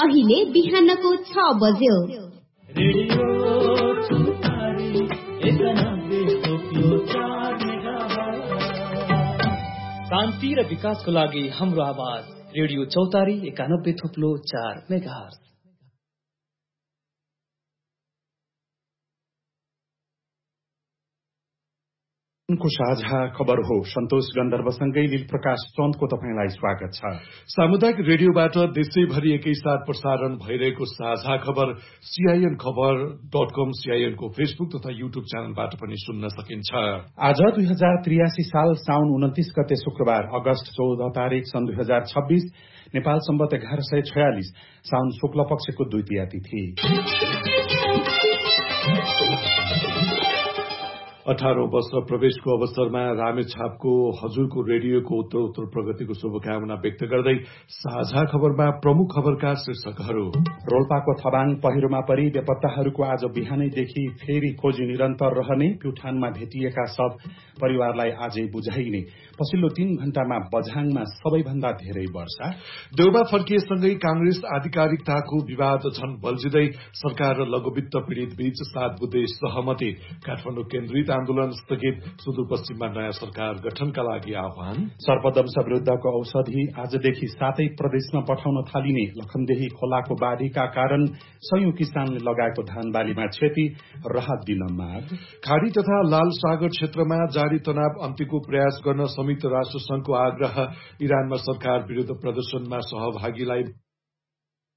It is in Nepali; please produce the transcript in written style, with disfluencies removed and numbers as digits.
अहिले बिहानको 6 बज्यो। शान्ति र विकासको लागि हाम्रो आवाज रेडियो चौतारी 91.4 मेगाहर्ज। को साझा खबर हो। सन्तोष गन्धर्वसँगै लील प्रकाश चन्दको तपाईंलाई स्वागत छ। सामुदायिक रेडियोबाट देशैभरि एकैसाथ प्रसारण भइरहेको साझा खबर CIN खबर.com CIN को फेसबुक तथा युट्युब च्यानलबाट पनि सुन्न सकिन्छ। आज 2083 साल साउन 29 गते शुक्रबार अगस्त 14 तारिक सन् 2026 नेपाल सम्वत 1146 साउन शुक्ल पक्षको द्वितीया तिथि। 18 वर्ष प्रवेशको अवसरमा रामेछापको हजुरको रेडियोको उत्तरोत्तर प्रगतिको शुभकामना व्यक्त गर्दै साझा खबरमा प्रमुख खबरका शीर्षकहरू। रोल्पाको थबाङ पहिरोमा परि बेपत्ताहरूको आज बिहानैदेखि फेरि खोजी निरन्तर रहने, प्युठानमा भेटिएका सब परिवारलाई आजै बुझाइने, पछिल्लो 3 घण्टामा बझाङमा सबैभन्दा धेरै वर्षा, देउबा फर्किएसँगै कांग्रेस आधिकारिकताको विवाद झन बल्झिँदै सरकार र लघुवित्त पीड़ित बीच 7 बुँदे सहमति, काठमाडौँ केन्द्रित आन्दोलन स्थगित, सुदूरपश्चिममा नयाँ सरकार गठनका लागि आह्वान, सर्पदंश विरुद्धको औषधि आजदेखि 7 प्रदेशमा पठाउन थालिने, लखनदेही खोलाको बाढीका कारण सयौं किसानले लगाएको धान बालीमा क्षति, राहत दिन माग, खाडी तथा लाल सागर क्षेत्रमा जारी तनाव अन्त्यको प्रयास गर्न संयुक्त राष्ट्र संघको आग्रह, इरानमा सरकार विरूद्ध प्रदर्शनमा सहभागीलाई